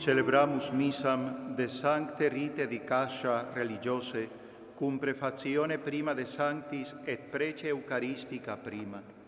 Celebramus missam de sancte rite di cascia religiose, cum prefazione prima de sanctis et prece eucaristica prima.